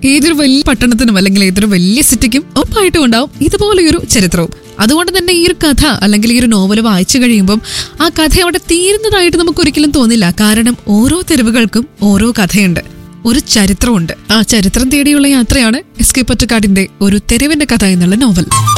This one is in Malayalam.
ഏതൊരു വലിയ പട്ടണത്തിനും അല്ലെങ്കിൽ ഏതൊരു വലിയ സിറ്റിക്കും ഉറപ്പായിട്ടും ഉണ്ടാവും ഇതുപോലെയൊരു ചരിത്രവും. അതുകൊണ്ട് തന്നെ ഈ ഒരു കഥ അല്ലെങ്കിൽ ഈ ഒരു നോവൽ വായിച്ചു കഴിയുമ്പം ആ കഥ അവിടെ തീരുന്നതായിട്ട് നമുക്ക് ഒരിക്കലും തോന്നില്ല. കാരണം ഓരോ തെരുവുകൾക്കും ഓരോ കഥയുണ്ട്, ഒരു ചരിത്രമുണ്ട്. ആ ചരിത്രം തേടിയുള്ള യാത്രയാണ് എസ് കെ പൊറ്റക്കാടിന്റെ ഒരു തെരുവിന്റെ കഥ എന്നുള്ള നോവൽ.